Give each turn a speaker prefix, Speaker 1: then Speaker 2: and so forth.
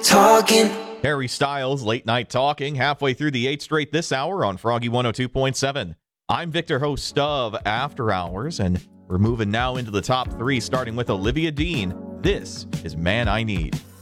Speaker 1: talking.
Speaker 2: Harry Styles, Late Night Talking, halfway through the 8th straight this hour on Froggy 102.7. I'm Victor, host of After Hours, and we're moving now into the top 3, starting with Olivia Dean. This is Man I Need.